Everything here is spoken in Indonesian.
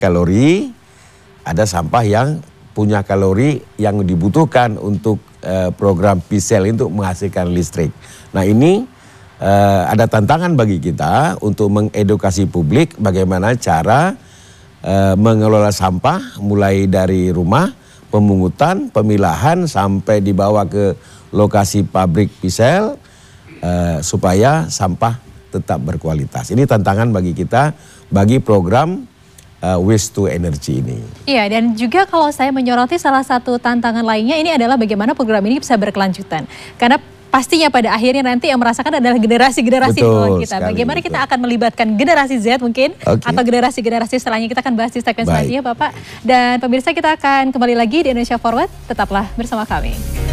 kalori, ada sampah yang punya kalori yang dibutuhkan untuk program P-Cell untuk menghasilkan listrik. Nah ini ada tantangan bagi kita untuk mengedukasi publik bagaimana cara mengelola sampah mulai dari rumah, pemungutan, pemilahan sampai dibawa ke lokasi pabrik P-Cell supaya sampah tetap berkualitas. Ini tantangan bagi kita, bagi program waste to energy ini. Iya, dan juga kalau saya menyoroti salah satu tantangan lainnya ini adalah bagaimana program ini bisa berkelanjutan. Karena pastinya pada akhirnya nanti yang merasakan adalah generasi-generasi di bawah kita. Bagaimana kita akan melibatkan generasi Z mungkin, atau generasi-generasi setelahnya, kita akan bahas di segmen selanjutnya Bapak. Dan pemirsa, kita akan kembali lagi di Indonesia Forward, tetaplah bersama kami.